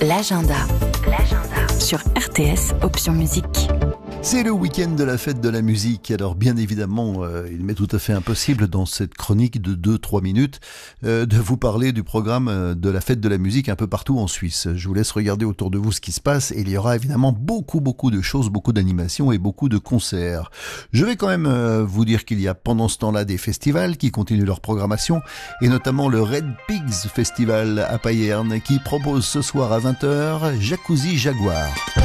L'agenda. Sur RTS Option Musique. C'est le week-end de la fête de la musique. Alors bien évidemment, il m'est tout à fait impossible dans cette chronique de 2-3 minutes de vous parler du programme de la fête de la musique un peu partout en Suisse. Je vous laisse regarder autour de vous ce qui se passe et il y aura évidemment beaucoup de choses, beaucoup d'animations et beaucoup de concerts. Je vais quand même vous dire qu'il y a pendant ce temps-là des festivals qui continuent leur programmation et notamment le Red Pigs Festival à Payerne qui propose ce soir à 20h Jacuzzi Jaguar.